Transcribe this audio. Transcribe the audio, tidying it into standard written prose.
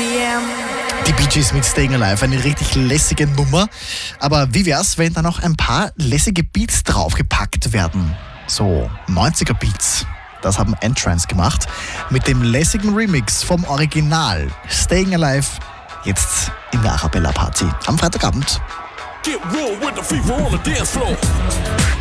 Die Bee Gees mit Staying Alive, eine richtig lässige Nummer. Aber wie wär's, wenn da noch ein paar lässige Beats draufgepackt werden? So 90er Beats. Das haben Entrance gemacht. Mit dem lässigen Remix vom Original Staying Alive. Jetzt in der Arabella Party am Freitagabend. Get raw with the fever on the dance floor.